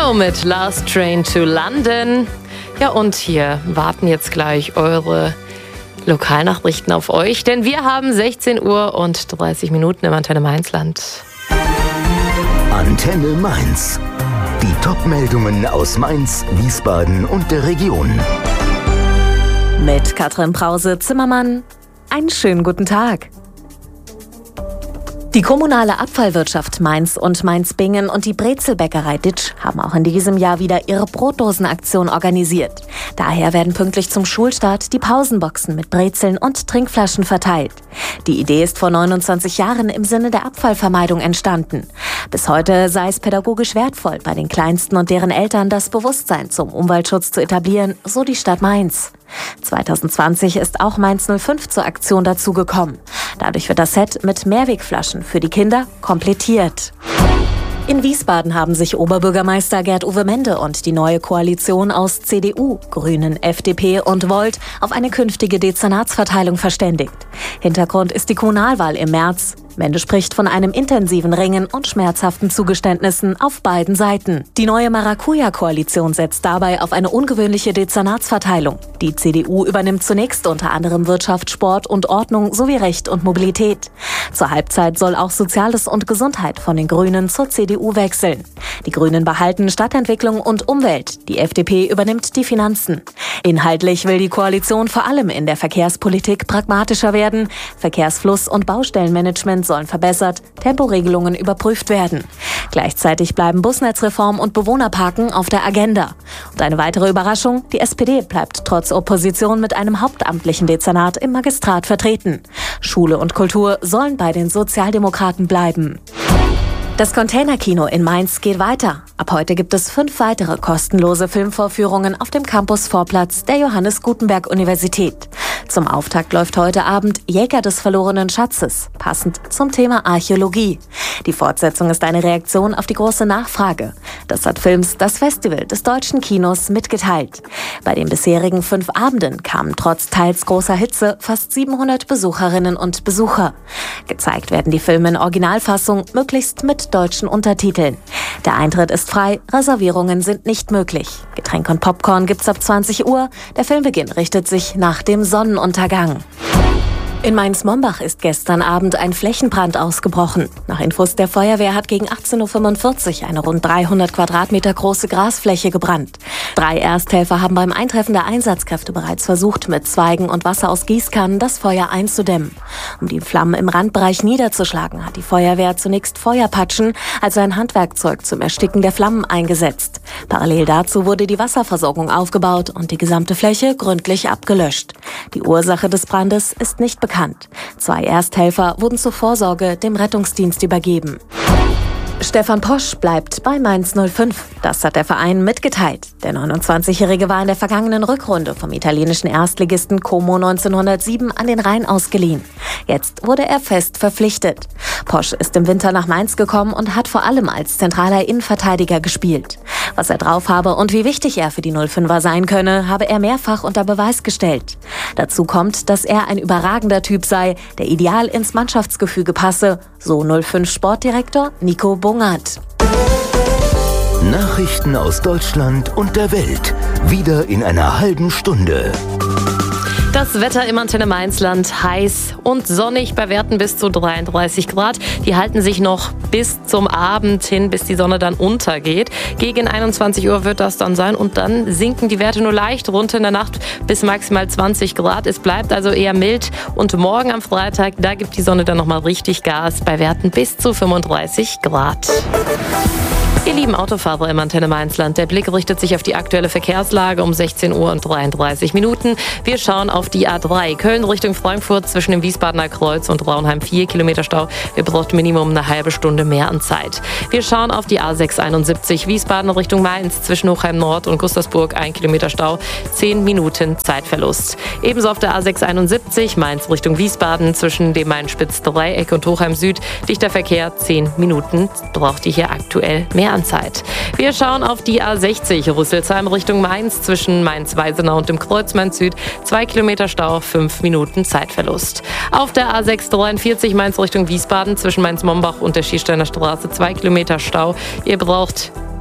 Bono mit Last Train to London. Ja, und hier warten jetzt gleich eure Lokalnachrichten auf euch, denn wir haben 16 Uhr und 30 Minuten im Antenne Mainzland. Antenne Mainz. Die Top-Meldungen aus Mainz, Wiesbaden und der Region. Mit Katrin Brause-Zimmermann. Einen schönen guten Tag. Die kommunale Abfallwirtschaft Mainz und Mainz-Bingen und die Brezelbäckerei Ditsch haben auch in diesem Jahr wieder ihre Brotdosenaktion organisiert. Daher werden pünktlich zum Schulstart die Pausenboxen mit Brezeln und Trinkflaschen verteilt. Die Idee ist vor 29 Jahren im Sinne der Abfallvermeidung entstanden. Bis heute sei es pädagogisch wertvoll, bei den Kleinsten und deren Eltern das Bewusstsein zum Umweltschutz zu etablieren, so die Stadt Mainz. 2020 ist auch Mainz 05 zur Aktion dazugekommen. Dadurch wird das Set mit Mehrwegflaschen für die Kinder komplettiert. In Wiesbaden haben sich Oberbürgermeister Gerd-Uwe Mende und die neue Koalition aus CDU, Grünen, FDP und Volt auf eine künftige Dezernatsverteilung verständigt. Hintergrund ist die Kommunalwahl im März. Mende spricht von einem intensiven Ringen und schmerzhaften Zugeständnissen auf beiden Seiten. Die neue Maracuja-Koalition setzt dabei auf eine ungewöhnliche Dezernatsverteilung. Die CDU übernimmt zunächst unter anderem Wirtschaft, Sport und Ordnung sowie Recht und Mobilität. Zur Halbzeit soll auch Soziales und Gesundheit von den Grünen zur CDU wechseln. Die Grünen behalten Stadtentwicklung und Umwelt. Die FDP übernimmt die Finanzen. Inhaltlich will die Koalition vor allem in der Verkehrspolitik pragmatischer werden. Verkehrsfluss- und Baustellenmanagement sollen verbessert, Temporegelungen überprüft werden. Gleichzeitig bleiben Busnetzreform und Bewohnerparken auf der Agenda. Und eine weitere Überraschung, die SPD bleibt trotz Opposition mit einem hauptamtlichen Dezernat im Magistrat vertreten. Schule und Kultur sollen bei den Sozialdemokraten bleiben. Das Containerkino in Mainz geht weiter. Ab heute gibt es 5 weitere kostenlose Filmvorführungen auf dem Campus-Vorplatz der Johannes Gutenberg Universität. Zum Auftakt läuft heute Abend Jäger des verlorenen Schatzes, passend zum Thema Archäologie. Die Fortsetzung ist eine Reaktion auf die große Nachfrage. Das hat Films das Festival des deutschen Kinos mitgeteilt. Bei den bisherigen 5 Abenden kamen trotz teils großer Hitze fast 700 Besucherinnen und Besucher. Gezeigt werden die Filme in Originalfassung, möglichst mit deutschen Untertiteln. Der Eintritt ist frei, Reservierungen sind nicht möglich. Getränke und Popcorn gibt's ab 20 Uhr. Der Filmbeginn richtet sich nach dem Sonnenuntergang. In Mainz-Mombach ist gestern Abend ein Flächenbrand ausgebrochen. Nach Infos der Feuerwehr hat gegen 18:45 Uhr eine rund 300 Quadratmeter große Grasfläche gebrannt. 3 Ersthelfer haben beim Eintreffen der Einsatzkräfte bereits versucht, mit Zweigen und Wasser aus Gießkannen das Feuer einzudämmen. Um die Flammen im Randbereich niederzuschlagen, hat die Feuerwehr zunächst Feuerpatschen, also ein Handwerkzeug zum Ersticken der Flammen, eingesetzt. Parallel dazu wurde die Wasserversorgung aufgebaut und die gesamte Fläche gründlich abgelöscht. Die Ursache des Brandes ist nicht bekannt. 2 Ersthelfer wurden zur Vorsorge dem Rettungsdienst übergeben. Stefan Posch bleibt bei Mainz 05. Das hat der Verein mitgeteilt. Der 29-Jährige war in der vergangenen Rückrunde vom italienischen Erstligisten Como 1907 an den Rhein ausgeliehen. Jetzt wurde er fest verpflichtet. Posch ist im Winter nach Mainz gekommen und hat vor allem als zentraler Innenverteidiger gespielt. Was er drauf habe und wie wichtig er für die 05er sein könne, habe er mehrfach unter Beweis gestellt. Dazu kommt, dass er ein überragender Typ sei, der ideal ins Mannschaftsgefüge passe, so 05 Sportdirektor Nico Bungert. Nachrichten aus Deutschland und der Welt. Wieder in einer halben Stunde. Das Wetter im Antenne Mainzland heiß und sonnig bei Werten bis zu 33 Grad. Die halten sich noch bis zum Abend hin, bis die Sonne dann untergeht. Gegen 21 Uhr wird das dann sein und dann sinken die Werte nur leicht runter in der Nacht bis maximal 20 Grad. Es bleibt also eher mild und morgen am Freitag, da gibt die Sonne dann nochmal richtig Gas bei Werten bis zu 35 Grad. Ihr lieben Autofahrer im Antenne Mainzland, der Blick richtet sich auf die aktuelle Verkehrslage um 16 Uhr und 33 Minuten. Wir schauen auf die A3 Köln Richtung Frankfurt zwischen dem Wiesbadener Kreuz und Raunheim 4 Kilometer Stau. Wir brauchen Minimum eine halbe Stunde mehr an Zeit. Wir schauen auf die A671 Wiesbaden Richtung Mainz zwischen Hochheim Nord und Gustavsburg 1 Kilometer Stau, 10 Minuten Zeitverlust. Ebenso auf der A671 Mainz Richtung Wiesbaden zwischen dem Main-Spitz-Dreieck und Hochheim Süd dichter Verkehr, 10 Minuten braucht ihr hier aktuell mehr an Zeit. Wir schauen auf die A60 Rüsselsheim Richtung Mainz zwischen Mainz-Weisenau und dem Kreuz Mainz Süd. 2 Kilometer Stau, 5 Minuten Zeitverlust. Auf der A643 Mainz Richtung Wiesbaden zwischen Mainz-Mombach und der Schiersteiner Straße 2 Kilometer Stau. Ihr braucht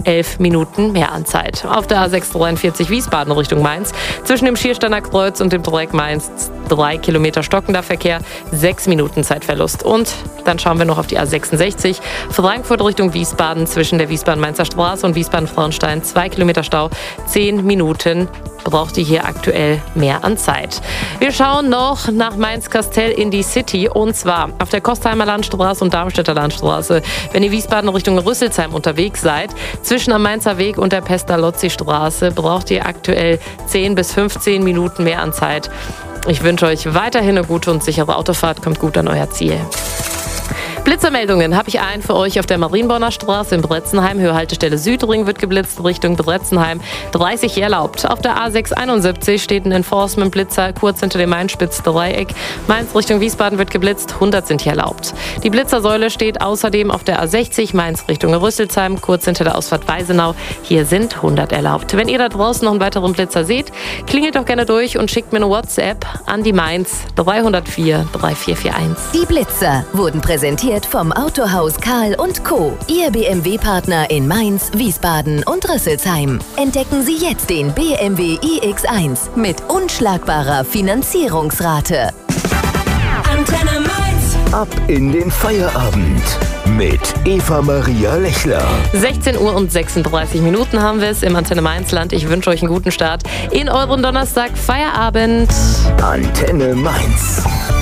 11 Minuten mehr an Zeit. Auf der A643 Wiesbaden Richtung Mainz zwischen dem Schiersteiner Kreuz und dem Dreieck Mainz 3 Kilometer stockender Verkehr, 6 Minuten Zeitverlust. Und dann schauen wir noch auf die A66 Frankfurt Richtung Wiesbaden zwischen der Wiesbaden-Mainzer Straße und Wiesbaden-Frauenstein 2 Kilometer Stau, 10 Minuten braucht ihr hier aktuell mehr an Zeit. Wir schauen noch nach Mainz-Kastell in die City und zwar auf der Kostheimer Landstraße und Darmstädter Landstraße. Wenn ihr Wiesbaden Richtung Rüsselsheim unterwegs seid, zwischen am Mainzer Weg und der Pestalozzi-Straße braucht ihr aktuell 10 bis 15 Minuten mehr an Zeit. Ich wünsche euch weiterhin eine gute und sichere Autofahrt. Kommt gut an euer Ziel. Blitzermeldungen habe ich einen für euch auf der Marienborner Straße in Bretzenheim. Höhehaltestelle Südring wird geblitzt, Richtung Bretzenheim. 30 hier erlaubt. Auf der A671 steht ein Enforcement-Blitzer kurz hinter dem Mainspitz-Dreieck. Mainz Richtung Wiesbaden wird geblitzt, 100 sind hier erlaubt. Die Blitzersäule steht außerdem auf der A60 Mainz Richtung Rüsselsheim, kurz hinter der Ausfahrt Weisenau. Hier sind 100 erlaubt. Wenn ihr da draußen noch einen weiteren Blitzer seht, klingelt doch gerne durch und schickt mir eine WhatsApp an die Mainz 304 3441. Die Blitzer wurden präsentiert vom Autohaus Karl & Co. Ihr BMW-Partner in Mainz, Wiesbaden und Rüsselsheim. Entdecken Sie jetzt den BMW iX1 mit unschlagbarer Finanzierungsrate. Antenne Mainz. Ab in den Feierabend mit Eva-Maria Lechler. 16 Uhr und 36 Minuten haben wir es im Antenne Mainzland. Ich wünsche euch einen guten Start in euren Donnerstag Feierabend. Antenne Mainz.